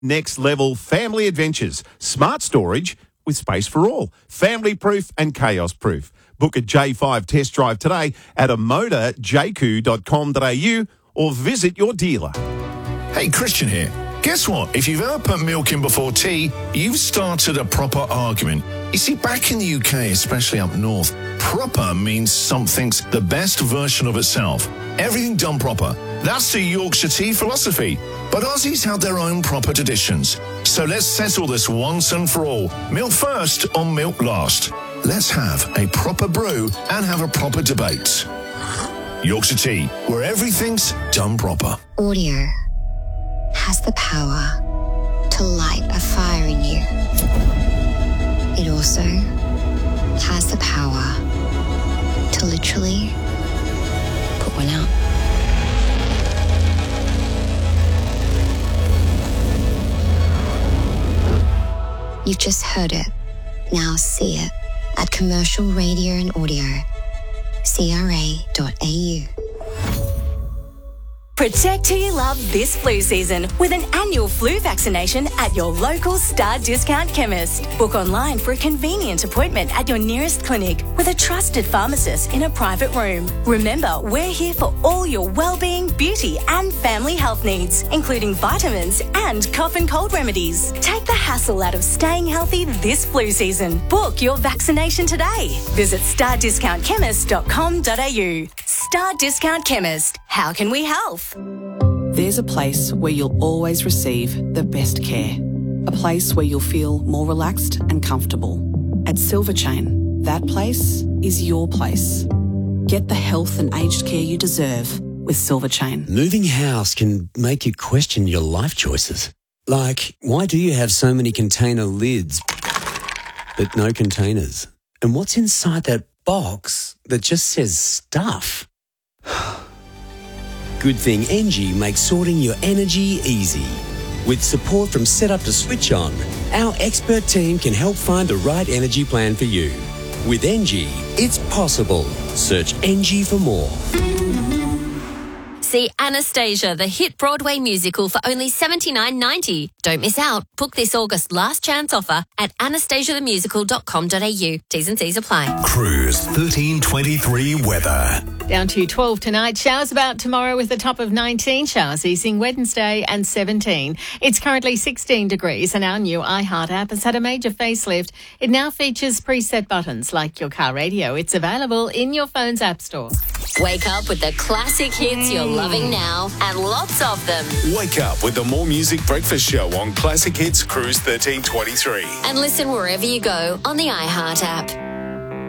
Next level family adventures. Smart storage with space for all. Family proof and chaos proof. Book a J5 test drive today at amodajq.com.au or visit your dealer. Hey, Christian here. Guess what? If you've ever put milk in before tea, you've started a proper argument. You see, back in the UK, especially up north, proper means something's the best version of itself. Everything done proper. That's the Yorkshire tea philosophy. But Aussies have their own proper traditions. So let's settle this once and for all. Milk first or milk last? Let's have a proper brew and have a proper debate. Yorkshire tea, where everything's done proper. Audio has the power to light a fire in you. It also has the power to literally put one out. You've just heard it. Now see it at Commercial Radio and Audio, CRA.au. Protect who you love this flu season with an annual flu vaccination at your local Star Discount Chemist. Book online for a convenient appointment at your nearest clinic with a trusted pharmacist in a private room. Remember, we're here for all your well-being, beauty and family health needs, including vitamins and cough and cold remedies. Take the hassle out of staying healthy this flu season. Book your vaccination today. Visit stardiscountchemist.com.au. Star Discount Chemist. How can we help? There's a place where you'll always receive the best care. A place where you'll feel more relaxed and comfortable. At Silver Chain, that place is your place. Get the health and aged care you deserve with Silver Chain. Moving house can make you question your life choices. Like, why do you have so many container lids but no containers? And what's inside that box that just says stuff? Good thing Engie makes sorting your energy easy. With support from Setup to Switch On, our expert team can help find the right energy plan for you. With Engie, it's possible. Search Engie for more. See Anastasia, the hit Broadway musical, for only $79.90. Don't miss out. Book this August last chance offer at anastasiathemusical.com.au. T's and C's apply. Cruise 1323 weather. Down to 12 tonight. Showers about tomorrow with a top of 19. Showers easing Wednesday and 17. It's currently 16 degrees and our new iHeart app has had a major facelift. It now features preset buttons like your car radio. It's available in your phone's app store. Wake up with the classic hits you're loving now and lots of them. Wake up with the More Music Breakfast Show on Classic Hits Cruise 1323. And listen wherever you go on the iHeart app.